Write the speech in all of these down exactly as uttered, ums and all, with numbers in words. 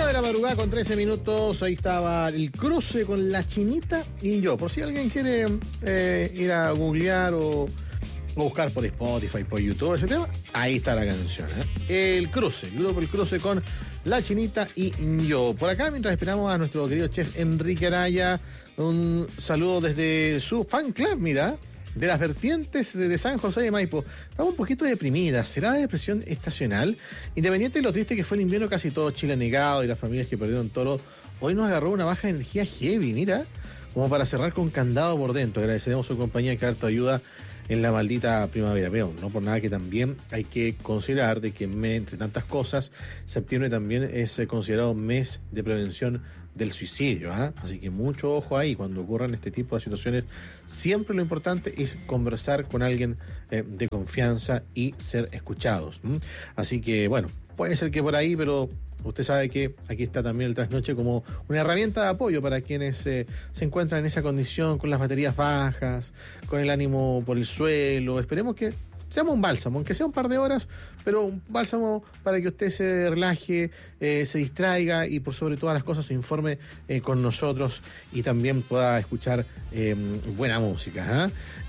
Una de la madrugada con trece minutos, ahí estaba el cruce con La Chinita y yo. Por si alguien quiere eh, ir a googlear o, o buscar por Spotify, por YouTube ese tema, ahí está la canción, ¿eh? El cruce, el grupo El Cruce con La Chinita y yo. Por acá, mientras esperamos a nuestro querido chef Enrique Araya, un saludo desde su fan club, mira, de las vertientes de San José de Maipo. Estamos un poquito deprimidas. ¿Será depresión estacional? Independiente de lo triste que fue el invierno, casi todo Chile negado y las familias que perdieron todo, hoy nos agarró una baja energía heavy, mira, como para cerrar con candado por dentro. Agradecemos su compañía que harto ayuda en la maldita primavera. Pero no por nada que también hay que considerar de que entre tantas cosas, septiembre también es considerado mes de prevención del suicidio, ¿eh? Así que mucho ojo ahí cuando ocurran este tipo de situaciones. Siempre lo importante es conversar con alguien eh, de confianza y ser escuchados, ¿m? Así que bueno, puede ser que por ahí, pero usted sabe que aquí está también el Trasnoche como una herramienta de apoyo para quienes eh, se encuentran en esa condición, con las baterías bajas, con el ánimo por el suelo. Esperemos que seamos un bálsamo, aunque sea un par de horas, pero un bálsamo para que usted se relaje, eh, se distraiga y por sobre todas las cosas se informe eh, con nosotros y también pueda escuchar eh, buena música, ¿eh?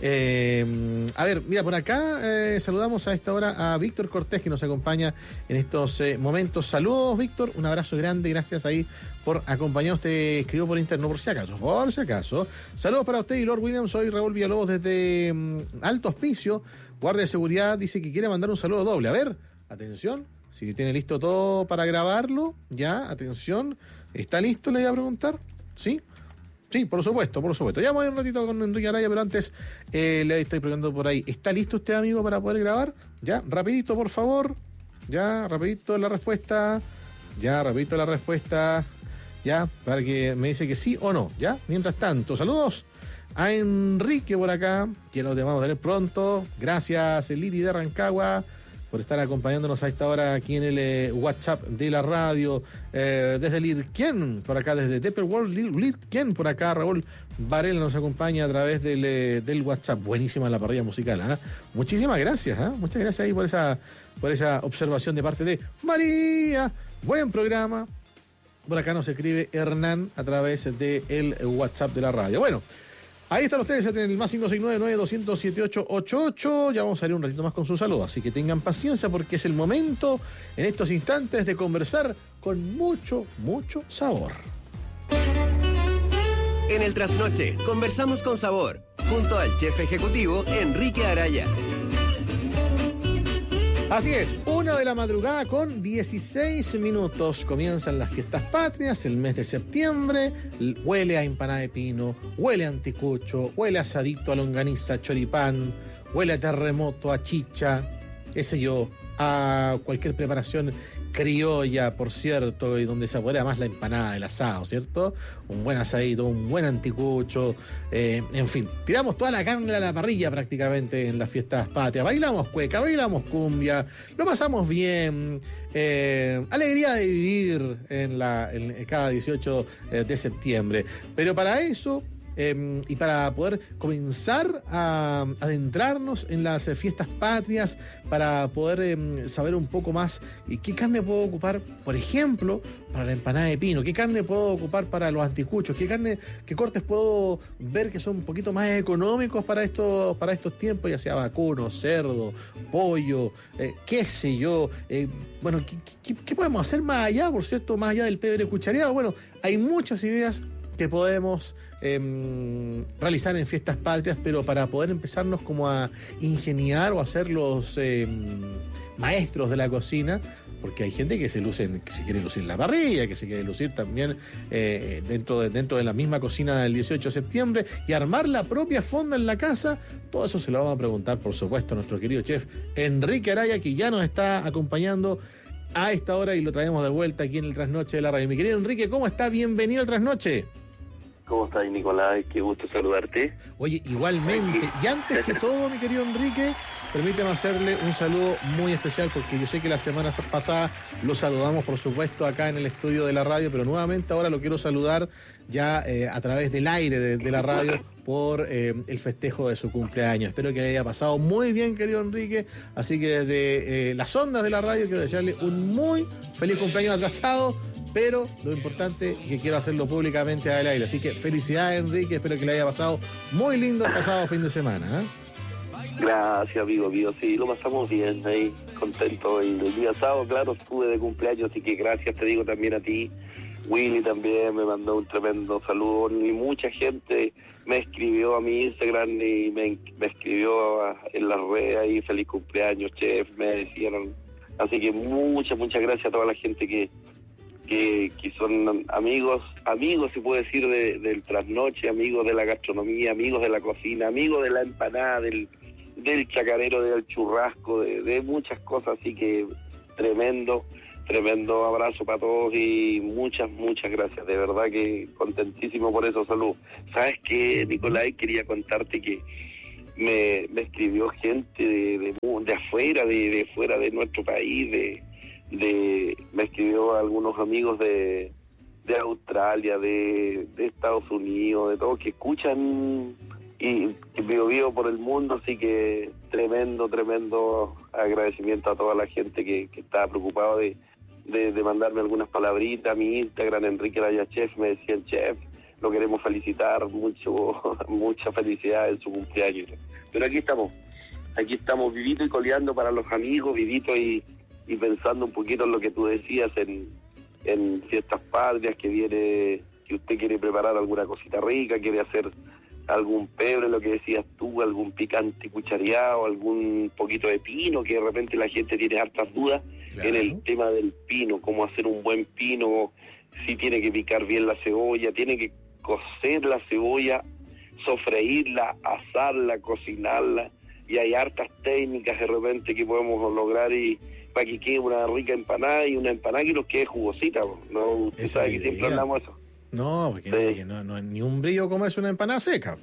Eh, a ver, mira, por acá eh, saludamos a esta hora a Víctor Cortés, que nos acompaña en estos eh, momentos. Saludos, Víctor, un abrazo grande, gracias ahí por acompañarnos. Te escribió por interno, por si acaso, por si acaso. Saludos para usted y Lord Williams, soy Raúl Villalobos desde um, Alto Hospicio. Guardia de seguridad dice que quiere mandar un saludo doble. A ver, atención, si tiene listo todo para grabarlo, ya, atención, ¿está listo? Le voy a preguntar, ¿sí? Sí, por supuesto, por supuesto. Ya voy un ratito con Enrique Araya, pero antes eh, le estoy preguntando por ahí, ¿está listo usted, amigo, para poder grabar? Ya, rapidito, por favor. Ya, rapidito la respuesta. Ya, rapidito la respuesta. Ya, para que me dice que sí o no, ¿ya? Mientras tanto, saludos a Enrique por acá, que lo vamos a tener pronto. Gracias, Lili de Rancagua, por estar acompañándonos a esta hora aquí en el eh, WhatsApp de la radio. Eh, desde Lirquén, por acá, desde Depper World, Lirquén, por acá, Raúl Varela nos acompaña a través del, eh, del WhatsApp. Buenísima la parrilla musical, ¿eh? Muchísimas gracias, ¿eh? Muchas gracias ahí por esa, por esa observación de parte de María. Buen programa. Por acá nos escribe Hernán a través del WhatsApp de la radio. Bueno, ahí están ustedes en el más cinco seis nueve, nueve dos cero cero, siete ocho ocho ocho. Ya vamos a salir un ratito más con su saludo, así que tengan paciencia porque es el momento en estos instantes de conversar con mucho, mucho sabor. En el Trasnoche conversamos con sabor, junto al chef ejecutivo Enrique Araya. Así es, una de la madrugada con dieciséis minutos. Comienzan las fiestas patrias, el mes de septiembre. Huele a empanada de pino, huele a anticucho, huele a asadito, a longaniza, a choripán, huele a terremoto, a chicha, qué sé yo, a cualquier preparación criolla, por cierto, y donde se saborea más la empanada, el asado, ¿cierto? Un buen asadito, un buen anticucho, eh, en fin, tiramos toda la carne a la parrilla prácticamente en las fiestas patrias. Bailamos cueca, bailamos cumbia, lo pasamos bien, eh, alegría de vivir en, la, en cada dieciocho de septiembre. Pero para eso, Eh, y para poder comenzar a adentrarnos en las eh, fiestas patrias, para poder eh, saber un poco más eh, qué carne puedo ocupar, por ejemplo, para la empanada de pino, qué carne puedo ocupar para los anticuchos, qué carne, qué cortes puedo ver que son un poquito más económicos para estos, para estos tiempos, ya sea vacuno, cerdo, pollo, eh, qué sé yo, eh, bueno, ¿qué, qué, qué podemos hacer más allá, por cierto, más allá del pebre cuchareado? Bueno, hay muchas ideas que podemos eh, realizar en fiestas patrias, pero para poder empezarnos como a ingeniar o a ser los eh, maestros de la cocina, porque hay gente que se luce, que se quiere lucir en la parrilla, que se quiere lucir también eh, dentro, de, dentro de la misma cocina del dieciocho de septiembre y armar la propia fonda en la casa. Todo eso se lo vamos a preguntar, por supuesto, a nuestro querido chef Enrique Araya, que ya nos está acompañando a esta hora y lo traemos de vuelta aquí en el Trasnoche de la radio. Mi querido Enrique, ¿cómo está? Bienvenido al Trasnoche. ¿Cómo estás, Nicolás? Qué gusto saludarte. Oye, igualmente. Y antes que todo, mi querido Enrique, permíteme hacerle un saludo muy especial, porque yo sé que la semana pasada lo saludamos, por supuesto, acá en el estudio de la radio, pero nuevamente ahora lo quiero saludar ya eh, a través del aire de, de la radio por eh, el festejo de su cumpleaños. Espero que le haya pasado muy bien, querido Enrique. Así que desde eh, las ondas de la radio quiero desearle un muy feliz cumpleaños atrasado, pero lo importante es que quiero hacerlo públicamente al aire. Así que felicidades, Enrique, espero que le haya pasado muy lindo el pasado fin de semana. ¿eh? Gracias, amigo mío. Sí, lo pasamos bien ahí, contento. Y el día sábado, claro, estuve de cumpleaños, así que gracias, te digo también a ti. Willy también me mandó un tremendo saludo. Y mucha gente me escribió a mi Instagram y me, me escribió a, en las redes ahí, feliz cumpleaños, chef, me decían. Así que muchas, muchas gracias a toda la gente que que, que son amigos, amigos se puede decir de, del trasnoche, amigos de la gastronomía, amigos de la cocina, amigos de la empanada, del, del chacarero, del churrasco, de, de muchas cosas, así que tremendo, tremendo abrazo para todos y muchas, muchas gracias, de verdad que contentísimo por eso, salud. ¿Sabes qué, Nicolás? Quería contarte que me, me escribió gente de, de, de afuera, de, de fuera de nuestro país, de de me escribió algunos amigos de de Australia, de, de Estados Unidos, de todos que escuchan y que vivo vivo por el mundo, así que tremendo, tremendo agradecimiento a toda la gente que, que está preocupada de, de, de mandarme algunas palabritas a mi Instagram, Enrique Araya Chef, me decían chef, lo queremos felicitar, mucho, mucha felicidad en su cumpleaños. Pero aquí estamos, aquí estamos vivito y coleando para los amigos, vivito y y pensando un poquito en lo que tú decías, en, en fiestas patrias, que viene, que usted quiere preparar alguna cosita rica, quiere hacer algún pebre, lo que decías tú, algún picante cuchareado, algún poquito de pino, que de repente la gente tiene hartas dudas claro. en el tema del pino, cómo hacer un buen pino, si tiene que picar bien la cebolla, tiene que cocer la cebolla, sofreírla, asarla, cocinarla, y hay hartas técnicas de repente que podemos lograr y para que quede una rica empanada y una empanada que nos quede jugosita, ¿no? Usted sabe que siempre hablamos de eso. No, porque sí. no, no, no, ni un brillo comerse una empanada seca.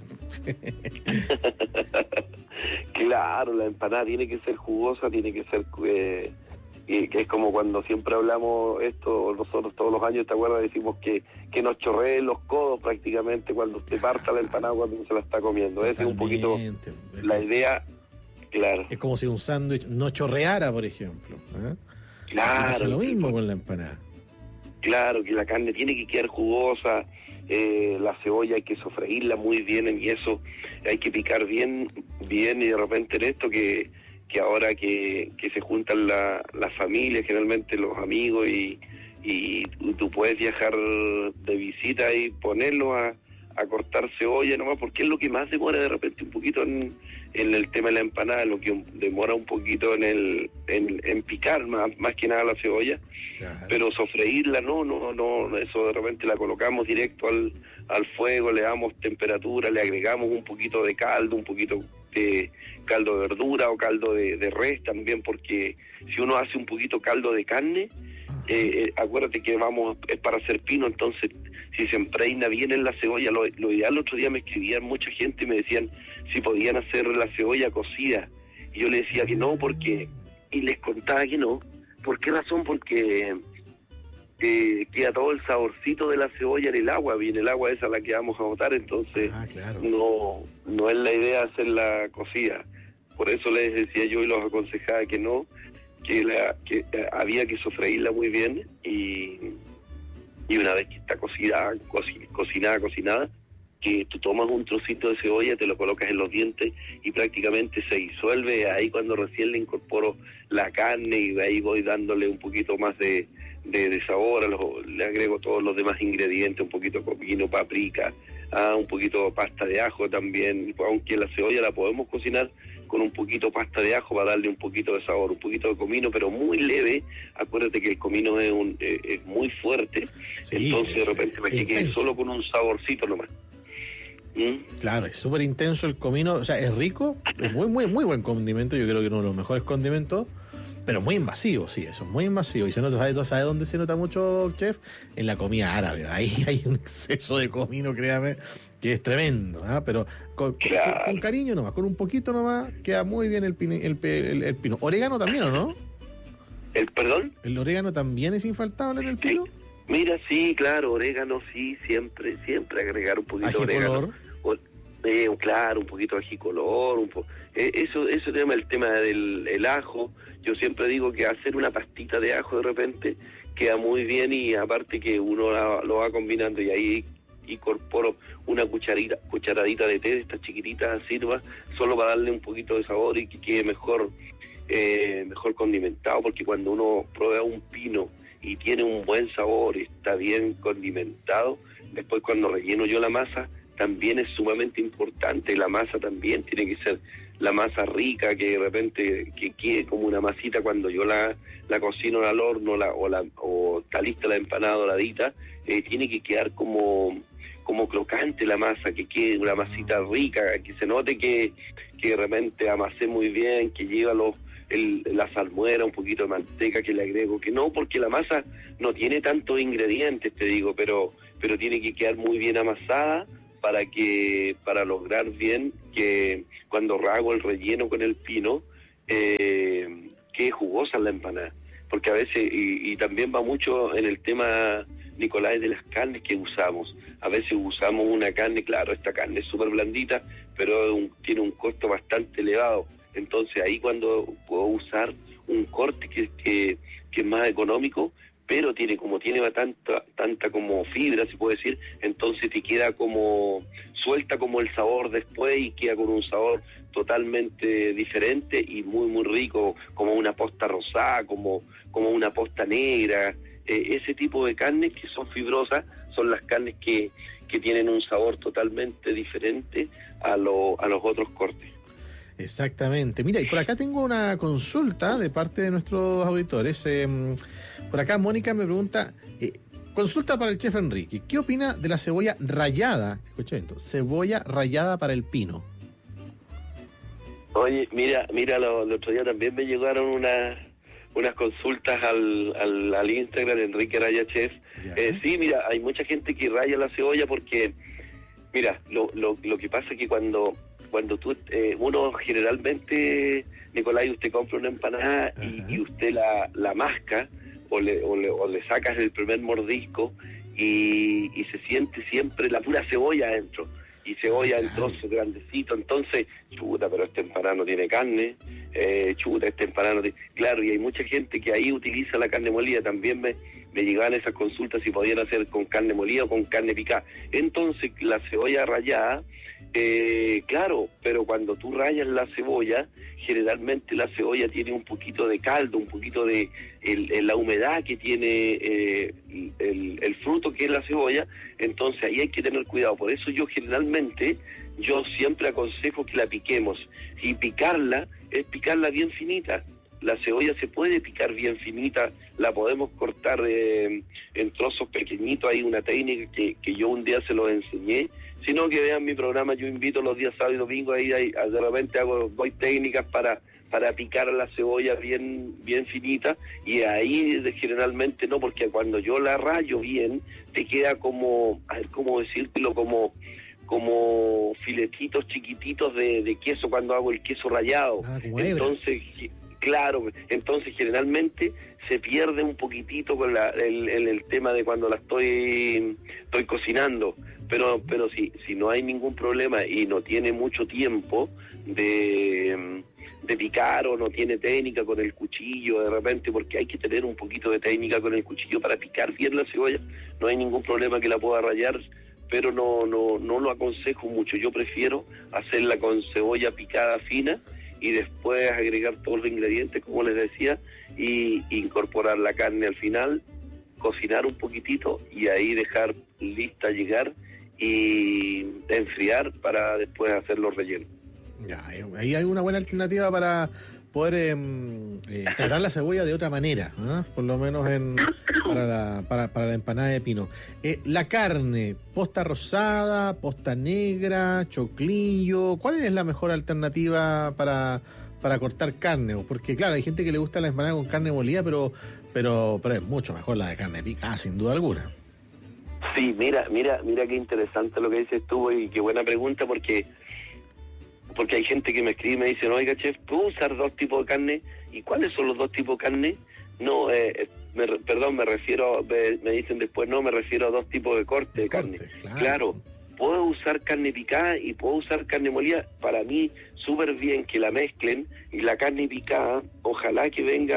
Claro, la empanada tiene que ser jugosa, tiene que ser... Eh, y que es como cuando siempre hablamos esto, nosotros todos los años, ¿te acuerdas? Decimos que, que nos chorreen los codos prácticamente cuando usted parta la empanada cuando se la está comiendo. Esa es un poquito la idea... Claro. Es como si un sándwich no chorreara, por ejemplo. ¿eh? Claro. Pasa lo mismo con la empanada. Claro, que la carne tiene que quedar jugosa, eh, la cebolla hay que sofreírla muy bien y eso hay que picar bien, bien y de repente en esto que, que ahora que, que se juntan la, las familias, generalmente los amigos y, y tú puedes viajar de visita y ponerlo a, a cortar cebolla nomás, porque es lo que más demora de repente un poquito en... en el tema de la empanada, lo que demora un poquito en el en, en picar más, más que nada la cebolla, claro. Pero sofreírla no, no, no, eso de repente la colocamos directo al, al fuego, le damos temperatura, le agregamos un poquito de caldo, un poquito de caldo de verdura o caldo de, de res también, porque si uno hace un poquito caldo de carne, eh, eh, acuérdate que vamos, es para hacer pino, entonces si se impregna bien en la cebolla, lo, lo ideal, el otro día me escribían mucha gente y me decían si podían hacer la cebolla cocida, y yo les decía que no, porque, y les contaba que no. ¿Por qué razón? Porque eh, queda todo el saborcito de la cebolla en el agua, y en el agua esa la que vamos a botar, entonces ah, claro. no, no es la idea hacerla cocida. Por eso les decía yo y los aconsejaba que no, que, la, que eh, había que sofreírla muy bien, y, y una vez que está cocida, co cocinada, cocinada, que tú tomas un trocito de cebolla, te lo colocas en los dientes y prácticamente se disuelve. Ahí cuando recién le incorporo la carne y de ahí voy dándole un poquito más de, de, de sabor, a los, le agrego todos los demás ingredientes, un poquito de comino, paprika, ah, un poquito de pasta de ajo también, aunque la cebolla la podemos cocinar con un poquito de pasta de ajo para darle un poquito de sabor, un poquito de comino, pero muy leve. Acuérdate que el comino es, un, eh, es muy fuerte, sí, entonces de repente me quedé solo con un saborcito nomás. ¿Mm? Claro, es súper intenso el comino, o sea, es rico, es muy, muy, muy buen condimento, yo creo que uno de los mejores condimentos, pero muy invasivo, sí, eso es muy invasivo, y se nota, ¿sabe, ¿sabe dónde se nota mucho, chef? En la comida árabe, ahí hay un exceso de comino, créame, que es tremendo, ¿eh? Pero con, claro. con, con cariño nomás, con un poquito nomás, queda muy bien el pino, el, el, el pino. ¿Orégano también o no? ¿El perdón? ¿El orégano también es infaltable en el pino? Sí. Mira, sí, claro, orégano, sí, siempre, siempre agregar un poquito de orégano. O, eh, claro, un poquito de ajicolor, un po eh, eso, eso tema, el tema del el ajo. Yo siempre digo que hacer una pastita de ajo de repente, queda muy bien, y aparte que uno la, lo va combinando, y ahí incorporo una cucharita, cucharadita de té de estas chiquititas, sirva, solo para darle un poquito de sabor y que quede mejor, eh, mejor condimentado, porque cuando uno prueba un pino y tiene un buen sabor, está bien condimentado, después cuando relleno yo la masa, también es sumamente importante. La masa también tiene que ser la masa rica, que de repente que quede como una masita cuando yo la, la cocino al horno, la, o, la, o está lista la empanada doradita, eh, tiene que quedar como, como crocante la masa, que quede una masita rica, que se note que, que de repente amasé muy bien, que lleva los El, la salmuera, un poquito de manteca que le agrego, que no, porque la masa no tiene tantos ingredientes, te digo, pero pero tiene que quedar muy bien amasada para que para lograr bien que cuando hago el relleno con el pino, eh, quede jugosa la empanada, porque a veces, y, y también va mucho en el tema, Nicolás, de las carnes que usamos. A veces usamos una carne, claro, esta carne es súper blandita, pero un, tiene un costo bastante elevado. Entonces ahí cuando puedo usar un corte que, que, que es más económico, pero tiene como tiene tanta tanta como fibra, se puede decir, entonces te queda como suelta como el sabor después y queda con un sabor totalmente diferente y muy muy rico, como una posta rosada, como como una posta negra. Eh, ese tipo de carnes que son fibrosas son las carnes que, que tienen un sabor totalmente diferente a, lo, a los otros cortes. Exactamente. Mira, y por acá tengo una consulta de parte de nuestros auditores. Eh, por acá Mónica me pregunta, eh, consulta para el chef Enrique, ¿qué opina de la cebolla rallada? Escucha esto, cebolla rallada para el pino. Oye, mira, mira, lo, el otro día también me llegaron unas unas consultas al, al, al Instagram de Enrique Araya Chef. Eh, sí, mira, hay mucha gente que raya la cebolla porque, mira, lo, lo, lo que pasa es que cuando... Cuando tú, eh, uno generalmente, Nicolás, usted compra una empanada y, y usted la, la masca o le, o, le, o le sacas el primer mordisco y, y se siente siempre la pura cebolla adentro. Y cebolla en trozos grandecitos. Entonces, chuta, pero esta empanada no tiene carne. Eh, chuta, esta empanada no tiene... Claro, y hay mucha gente que ahí utiliza la carne molida. También me, me llegaban esas consultas si podían hacer con carne molida o con carne picada. Entonces, la cebolla rallada... Eh, claro, pero cuando tú rayas la cebolla, generalmente la cebolla tiene un poquito de caldo, un poquito de el, el, la humedad que tiene eh, el, el fruto que es la cebolla, entonces ahí hay que tener cuidado. Por eso yo generalmente, yo siempre aconsejo que la piquemos, y picarla es picarla bien finita. La cebolla se puede picar bien finita, la podemos cortar eh, en trozos pequeñitos. Hay una técnica que, que yo un día se los enseñé. Si no, que vean mi programa, yo invito los días sábado y domingo, ahí, ahí de repente hago, doy técnicas para para picar la cebolla bien bien finita, y ahí generalmente no, porque cuando yo la rayo bien, te queda como, a ver cómo decírtelo, como como filetitos chiquititos de, de queso cuando hago el queso rallado. Ah, entonces, claro, entonces generalmente se pierde un poquitito con la, el, el, el tema de cuando la estoy estoy cocinando. Pero pero si si no hay ningún problema y no tiene mucho tiempo de, de picar, o no tiene técnica con el cuchillo de repente, porque hay que tener un poquito de técnica con el cuchillo para picar bien la cebolla, no hay ningún problema que la pueda rallar, pero no no no lo aconsejo mucho. Yo prefiero hacerla con cebolla picada fina y después agregar todos los ingredientes, como les decía, y incorporar la carne al final, cocinar un poquitito y ahí dejar lista llegar y enfriar para después hacer los rellenos. Ya, ahí hay una buena alternativa para poder eh, eh, tratar la cebolla de otra manera, ¿eh? Por lo menos en para la, para, para la empanada de pino. Eh, la carne, posta rosada, posta negra, choclillo, ¿cuál es la mejor alternativa para, para cortar carne? Porque claro, hay gente que le gusta la empanada con carne molida, pero, pero, pero es mucho mejor la de carne picada, sin duda alguna. Sí, mira, mira, mira qué interesante lo que dices tú, y qué buena pregunta, porque porque hay gente que me escribe y me dice, oiga, chef, ¿puedo usar dos tipos de carne? ¿Y cuáles son los dos tipos de carne? No, eh, me, perdón, me refiero, me, me dicen después, no, me refiero a dos tipos de corte de, de carne. Corte, claro. claro, puedo usar carne picada y puedo usar carne molida. Para mí, súper bien que la mezclen, y la carne picada, ojalá que venga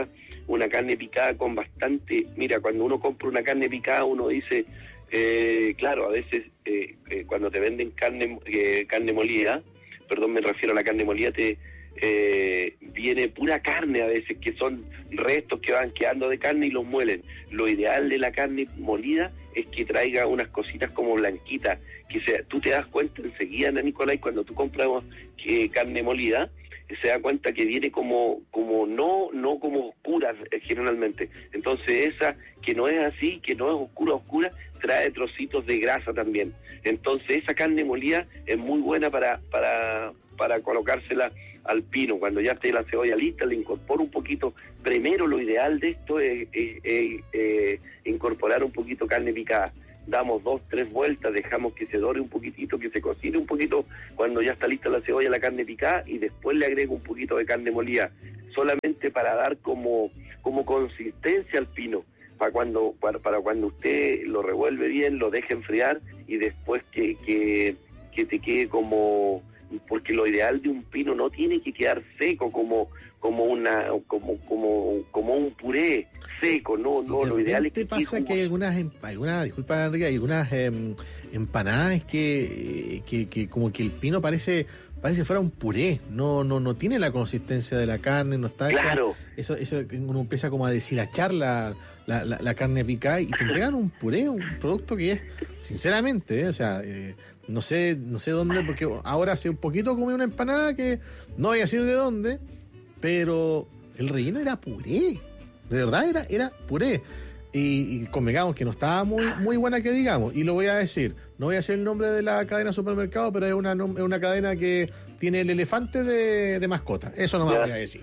una carne picada con bastante, mira, cuando uno compra una carne picada uno dice, eh, claro, a veces eh, eh, cuando te venden carne eh, carne molida, perdón, me refiero a la carne molida, te eh, viene pura carne a veces, que son restos que van quedando de carne y los muelen. Lo ideal de la carne molida es que traiga unas cositas como blanquitas, que sea, tú te das cuenta enseguida, Ana Nicolás, cuando tú compras eh, carne molida, se da cuenta que viene como como no no como oscura eh, generalmente. Entonces esa que no es así, que no es oscura oscura, trae trocitos de grasa también. Entonces esa carne molida es muy buena para para para colocársela al pino. Cuando ya esté la cebolla lista, le incorporo un poquito. Primero lo ideal de esto es, es, es, es incorporar un poquito carne picada. Damos dos, tres vueltas, dejamos que se dore un poquitito, que se cocine un poquito cuando ya está lista la cebolla, la carne picada, y después le agrego un poquito de carne molida, solamente para dar como, como consistencia al pino, para cuando, para, para cuando usted lo revuelve bien, lo deje enfriar, y después que, que, que te quede como, porque lo ideal de un pino no tiene que quedar seco como como una como como como un puré seco, no, si no, lo ideal es que pasa que hay algunas algunas disculpa Enrique, hay algunas eh, empanadas que, que que como que el pino parece parece fuera un puré, no no no tiene la consistencia de la carne, no está claro. Eso eso, eso uno empieza como a deshilachar la, la, la, la carne picada y te entregan un puré, un producto que es sinceramente, eh, o sea, eh, no sé no sé dónde, porque ahora hace un poquito comí una empanada que no voy a decir de dónde, pero el relleno era puré, de verdad era era puré. Y, y convengamos que no estaba muy muy buena que digamos, y lo voy a decir, no voy a decir el nombre de la cadena de supermercado, pero es una, es una cadena que tiene el elefante de, de mascota, eso no me voy a decir.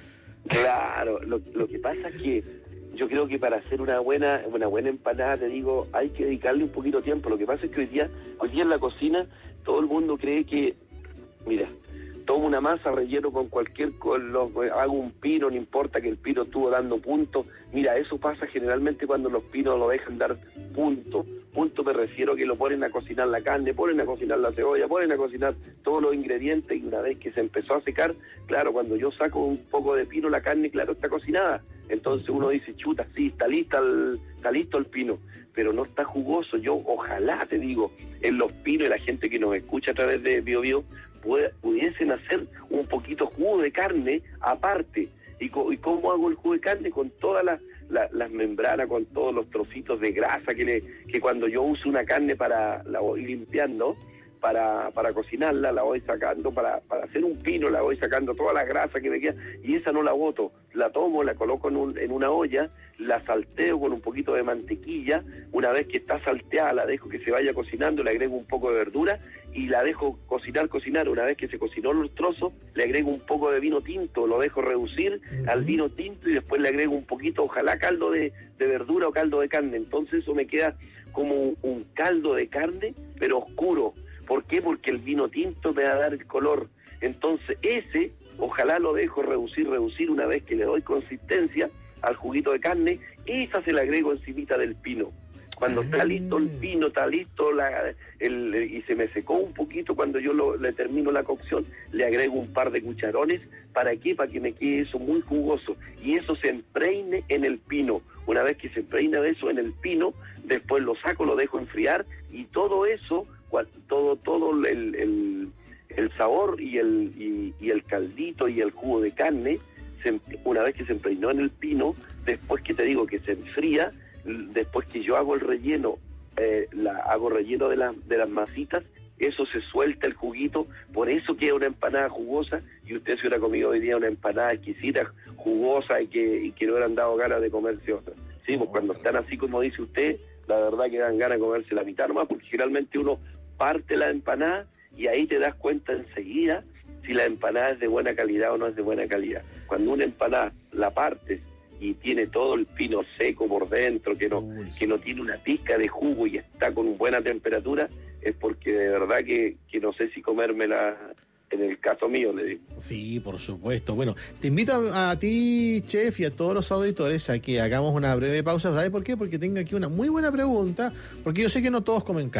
Claro, lo, lo que pasa es que yo creo que para hacer una buena una buena empanada, te digo, hay que dedicarle un poquito de tiempo. Lo que pasa es que hoy día, hoy día en la cocina todo el mundo cree que, mira, tomo una masa, relleno con cualquier, con los, hago un pino, no importa que el pino estuvo dando puntos. Mira, eso pasa generalmente cuando los pinos lo dejan dar punto. Punto me refiero que lo ponen a cocinar la carne, ponen a cocinar la cebolla, ponen a cocinar todos los ingredientes, y una vez que se empezó a secar, claro, cuando yo saco un poco de pino, la carne, claro, está cocinada. Entonces uno dice, chuta, sí, está lista el, está listo el pino, pero no está jugoso. Yo ojalá, te digo, en los pinos, y la gente que nos escucha a través de Bio Bio, pudiesen hacer un poquito jugo de carne aparte. ¿Y, co- y cómo hago el jugo de carne? Con todas las la, las membranas, con todos los trocitos de grasa que le, que cuando yo uso una carne para la voy limpiando para, para cocinarla, la voy sacando, para, para hacer un pino la voy sacando toda la grasa que me queda, y esa no la boto, la tomo, la coloco en, un, en una olla, la salteo con un poquito de mantequilla. Una vez que está salteada la dejo que se vaya cocinando, le agrego un poco de verdura y la dejo cocinar, cocinar. Una vez que se cocinó los trozos, le agrego un poco de vino tinto, lo dejo reducir uh-huh. al vino tinto, y después le agrego un poquito, ojalá caldo de, de verdura o caldo de carne. Entonces eso me queda como un, un caldo de carne, pero oscuro. ¿Por qué? Porque el vino tinto me va a dar el color. Entonces ese, ojalá lo dejo reducir, reducir. Una vez que le doy consistencia al juguito de carne, esa se la agrego encimita del pino. Cuando está listo el pino, está listo la, el, el, y se me secó un poquito, cuando yo lo, le termino la cocción, le agrego un par de cucharones. ¿Para qué? Para que me quede eso muy jugoso. Y eso se empreine en el pino. Una vez que se empreina eso en el pino, después lo saco, lo dejo enfriar, y todo eso, todo todo el, el, el sabor y el, y, y el caldito y el jugo de carne, se, una vez que se impregnó en el pino, después que te digo que se enfría, después que yo hago el relleno, eh, la hago relleno de, la, de las masitas, eso se suelta el juguito, por eso queda una empanada jugosa. Y usted se hubiera comido hoy día una empanada exquisita, jugosa, y que, y que no hubieran dado ganas de comerse otra. Sí, pues cuando están así como dice usted, la verdad que dan ganas de comerse la mitad nomás, porque generalmente uno parte la empanada y ahí te das cuenta enseguida si la empanada es de buena calidad o no es de buena calidad. Cuando una empanada la partes y tiene todo el pino seco por dentro, que no, Uy, sí. que no tiene una pizca de jugo y está con buena temperatura, es porque de verdad que, que no sé si comérmela, en el caso mío, le digo. Sí, por supuesto. Bueno, te invito a, a ti, chef, y a todos los auditores a que hagamos una breve pausa. ¿Sabes por qué? Porque tengo aquí una muy buena pregunta, porque yo sé que no todos comen carne.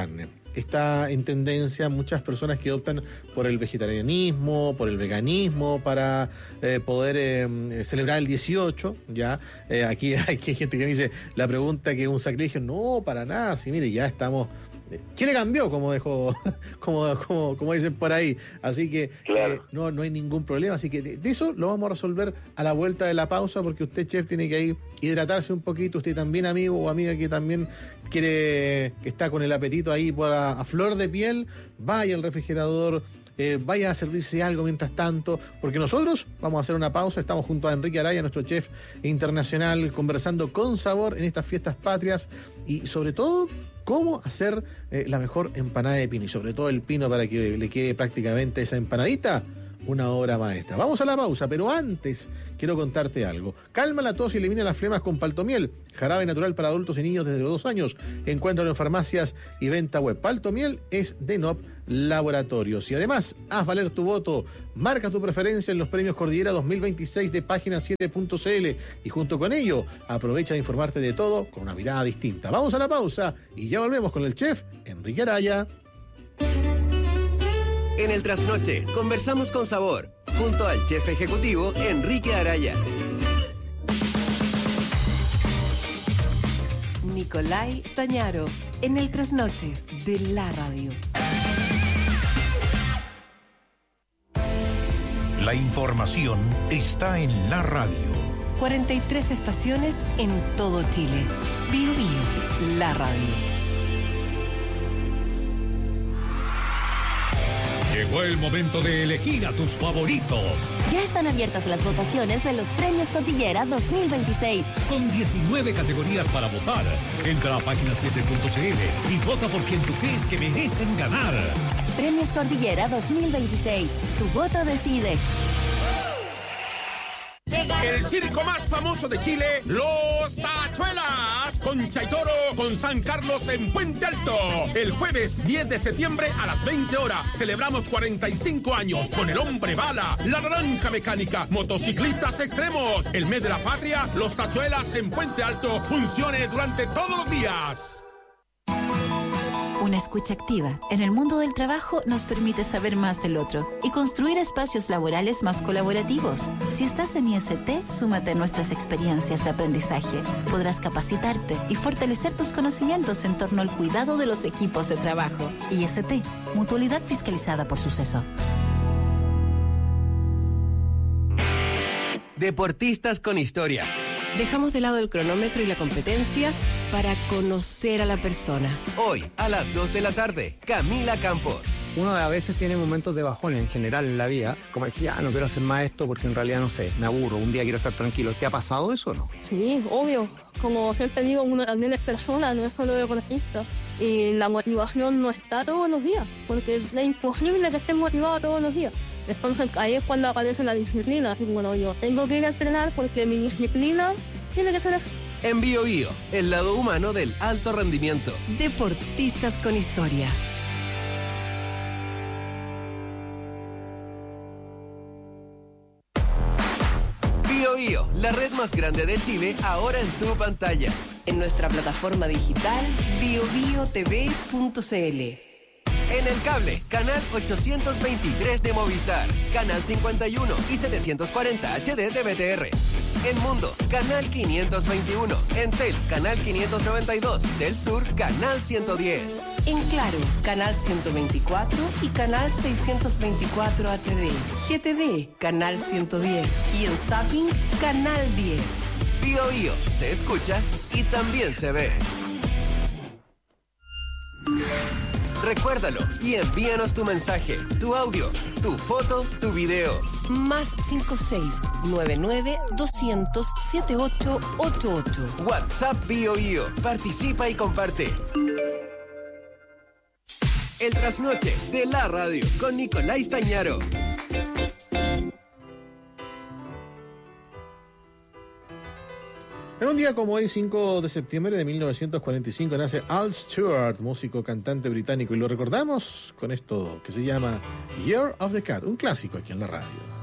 está en tendencia muchas personas que optan por el vegetarianismo, por el veganismo, para eh, poder eh, celebrar el dieciocho, ¿ya? Eh, aquí hay gente que me dice, la pregunta que es un sacrilegio, no, para nada, sí, mire, ya estamos... Chile cambió, como dejó, como, como, como dicen por ahí, así que claro. eh, no, no hay ningún problema, así que de, de eso lo vamos a resolver a la vuelta de la pausa, porque usted, chef, tiene que ir hidratarse un poquito, usted también, amigo o amiga que también quiere, que está con el apetito ahí por a, a flor de piel, vaya al refrigerador, eh, vaya a servirse algo mientras tanto, porque nosotros vamos a hacer una pausa, estamos junto a Enrique Araya, nuestro chef internacional, conversando con sabor en estas fiestas patrias y sobre todo cómo hacer eh, la mejor empanada de pino y sobre todo el pino para que le quede prácticamente esa empanadita una obra maestra. Vamos a la pausa, pero antes quiero contarte algo. Calma la tos y elimina las flemas con Paltomiel, jarabe natural para adultos y niños desde los dos años. Encuéntralo en farmacias y venta web. Paltomiel es de N O P Laboratorios. Y además, haz valer tu voto. Marca tu preferencia en los premios Cordillera dos mil veintiséis de página siete punto c l y junto con ello, aprovecha de informarte de todo con una mirada distinta. Vamos a la pausa y ya volvemos con el chef Enrique Araya. En el Trasnoche, conversamos con sabor, junto al chef ejecutivo Enrique Araya. Nicolai Stañaro, en el Trasnoche de la radio. La información está en la radio. cuarenta y tres estaciones en todo Chile. Bio Bio, la radio. Llegó el momento de elegir a tus favoritos. Ya están abiertas las votaciones de los Premios Cordillera dos mil veintiséis. Con diecinueve categorías para votar. Entra a página siete punto c l y vota por quien tú crees que merecen ganar. Premios Cordillera dos mil veintiséis. Tu voto decide. El circo más famoso de Chile, Los Tachuelas, con Chaitoro, con San Carlos en Puente Alto. El jueves diez de septiembre a las veinte horas celebramos cuarenta y cinco años con el Hombre Bala, la Naranja Mecánica, motociclistas extremos. El mes de la patria, Los Tachuelas en Puente Alto, funcione durante todos los días. Una escucha activa en el mundo del trabajo nos permite saber más del otro y construir espacios laborales más colaborativos. Si estás en I S T, súmate a nuestras experiencias de aprendizaje. Podrás capacitarte y fortalecer tus conocimientos en torno al cuidado de los equipos de trabajo. I S T, mutualidad fiscalizada por Suceso. Deportistas con historia. Dejamos de lado el cronómetro y la competencia para conocer a la persona. Hoy, a las dos de la tarde, Camila Campos. Uno a veces tiene momentos de bajón en general en la vida, como decía, ah, no quiero hacer más esto porque en realidad no sé, me aburro, un día quiero estar tranquilo. ¿Te ha pasado eso o no? Sí, obvio. Como siempre digo, uno también es persona, no es solo deportista. Y la motivación no está todos los días, porque es imposible que estés motivado todos los días. Entonces ahí es cuando aparece la disciplina. Así, bueno, yo tengo que ir a entrenar porque mi disciplina tiene que ser así. En Bio Bio, el lado humano del alto rendimiento. Deportistas con historia. Bio Bio, la red más grande de Chile, ahora en tu pantalla. En nuestra plataforma digital bio bio t v punto c l. En el cable, canal ochocientos veintitrés de Movistar, canal cincuenta y uno y setecientos cuarenta H D de B T R. En Mundo, canal quinientos veintiuno. En Tel, canal quinientos noventa y dos. Del Sur, canal ciento diez. En Claro, canal ciento veinticuatro y canal seiscientos veinticuatro H D. G T V, canal ciento diez. Y en Zapping, canal diez. Bio Bio, se escucha y también se ve. Recuérdalo y envíanos tu mensaje, tu audio, tu foto, tu video. Más cinco seis nueve nueve doscientos setenta y ocho ochenta y ocho. WhatsApp Bio Bio. Participa y comparte. El Trasnoche de la radio con Nicolai Stañaro. En un día como hoy, cinco de septiembre de mil novecientos cuarenta y cinco, nace Al Stewart, músico, cantante británico, y lo recordamos con esto que se llama Year of the Cat, un clásico aquí en la radio.